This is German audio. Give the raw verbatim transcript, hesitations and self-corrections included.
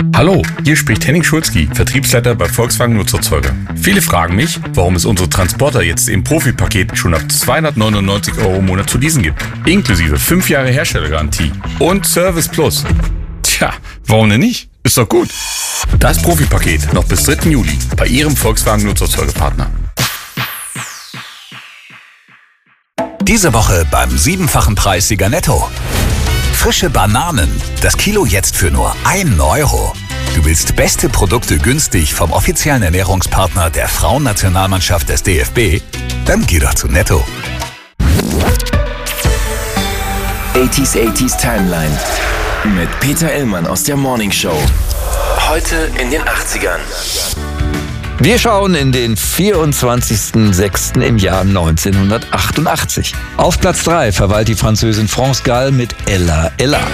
Hallo, hier spricht Henning Schulzki, Vertriebsleiter bei Volkswagen Nutzerzeuger. Viele fragen mich, warum es unsere Transporter jetzt im Profi-Paket schon ab zweihundertneunundneunzig Euro im Monat zu leasen gibt. Inklusive fünf Jahre Herstellergarantie und Service Plus. Tja, warum denn nicht? Ist doch gut. Das Profi-Paket noch bis dritten Juli bei Ihrem Volkswagen Nutzerzeugerpartner. Diese Woche beim siebenfachen Preissieger Netto. Frische Bananen, das Kilo jetzt für nur einen Euro. Du willst beste Produkte günstig vom offiziellen Ernährungspartner der Frauennationalmannschaft des D F B? Dann geh doch zu Netto. achtziger achtziger Timeline mit Peter Illmann aus der Morning Show. Heute in den achtzigern. Wir schauen in den vierundzwanzigsten sechsten im Jahr neunzehnhundertachtundachtzig. Auf Platz drei verweilt die Französin France Gall mit Ella Ella.